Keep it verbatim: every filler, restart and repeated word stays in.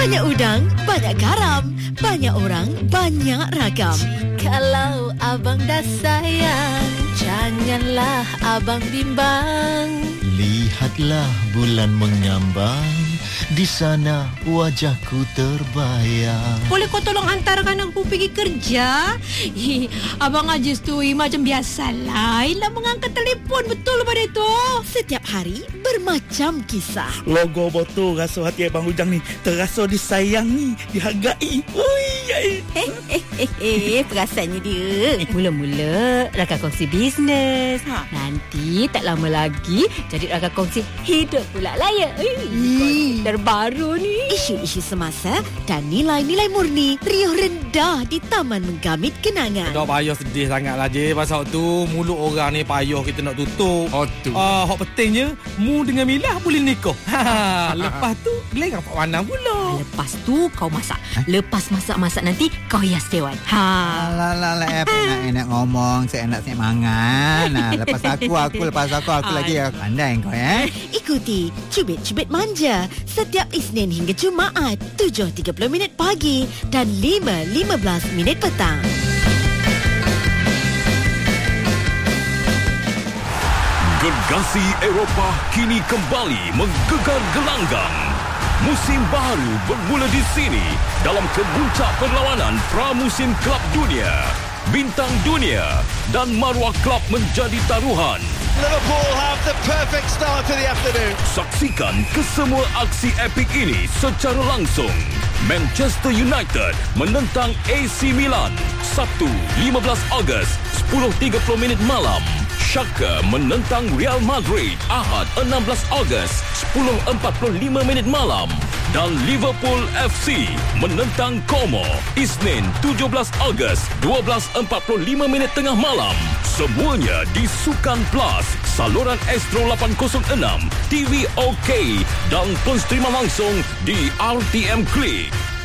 Banyak udang, banyak garam. Banyak orang, banyak ragam. Kalau abang dah sayang, janganlah abang bimbang. Lihatlah bulan mengambang, di sana wajahku terbayang. Boleh kau tolong hantarkan aku pergi kerja? Hi, abang aja stui macam biasalah. Hilang mengangkat telefon betul pada itu. Setiap hari bermacam kisah. Logo botol rasa hati Abang Ujang ni terasa disayangi, dihargai. Ui, Eh, eh, eh, eh, perasaannya dia. Mula-mula rakan kongsi bisnes. Ha. Nanti tak lama lagi jadi rakan kongsi hidup pula layak. Eh, terbaru ni. Isu-isu semasa dan nilai-nilai murni riuh rendah di Taman Menggamit Kenangan. Tak payah sedih sangatlah je. Pasal tu mulut orang ni payah kita nak tutup. Oh tu. Ah, hak pentingnya mu dengan Milah boleh nikah. Ha, lepas tu gelang Pak Wanang pula. Lepas tu kau masak. Lepas masak-masak nanti kau hias dewan. Ha. Alah, alah, alah, apa enak-enak ngomong, saya enak saya mangan. Nah, lepas aku, aku, lepas aku, aku lagi. Pandai kau, ya? Ikuti Cubit-Cubit Manja setiap Isnin hingga Jumaat tujuh tiga puluh minit pagi dan lima lima belas minit petang. Gergasi Eropah kini kembali menggegar gelanggang. Musim baru bermula di sini dalam kemuncak perlawanan pramusim Kelab Dunia. Bintang dunia dan maruah klub menjadi taruhan. Liverpool have the perfect start to the afternoon. Saksikan kesemua aksi epik ini secara langsung. Manchester United menentang A C Milan, Sabtu lima belas Ogos sepuluh tiga puluh minit malam. Schalke menentang Real Madrid, Ahad enam belas Ogos sepuluh empat puluh lima minit malam. Dan Liverpool F C menentang Como, Isnin tujuh belas Ogos dua belas empat puluh lima minit tengah malam. Semuanya di Sukan Plus, saluran Astro lapan kosong enam, T V OK dan pun streama langsung di R T M Klik.